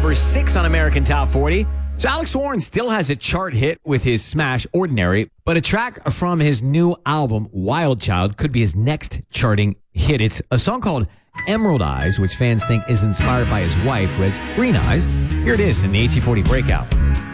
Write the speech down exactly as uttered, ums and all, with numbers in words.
number six on American Top forty. So Alex Warren still has a chart hit with his smash Ordinary, but a track from his new album, Wild Child, could be his next charting hit. It's a song called Emerald Eyes, which fans think is inspired by his wife, who has green eyes. Here it is in the A T forty Breakout.